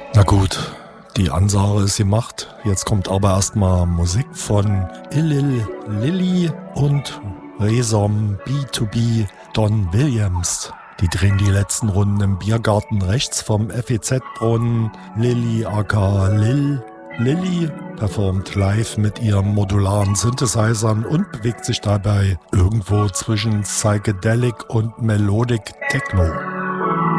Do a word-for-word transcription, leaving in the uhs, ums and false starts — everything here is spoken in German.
Na gut, die Ansage ist gemacht. Jetzt kommt aber erstmal Musik von Illil Lilly und Resom B zwei B Don Williams. Die drehen die letzten Runden im Biergarten rechts vom F E Z-Brunnen. Lilly aka Lil Lilly performt live mit ihren modularen Synthesizern und bewegt sich dabei irgendwo zwischen Psychedelic und Melodic Techno.